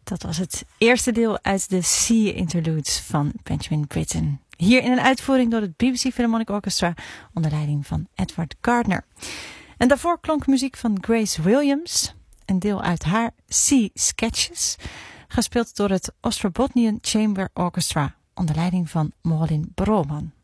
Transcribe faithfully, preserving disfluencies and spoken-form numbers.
Dat was het eerste deel uit de Sea Interludes van Benjamin Britten. Hier in een uitvoering door het B B C Philharmonic Orchestra onder leiding van Edward Gardner. En daarvoor klonk muziek van Grace Williams, een deel uit haar Sea Sketches, gespeeld door het Ostrobotnian Chamber Orchestra onder leiding van Morin Broman.